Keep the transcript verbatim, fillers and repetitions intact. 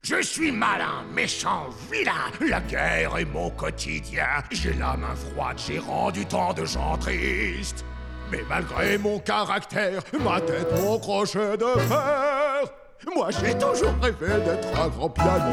Je suis malin, méchant, vilain, la guerre est mon quotidien. J'ai la main froide, j'ai rendu tant de gens tristes. Mais malgré mon caractère, ma tête, mon crochet de fer, moi j'ai toujours rêvé d'être un grand pianiste.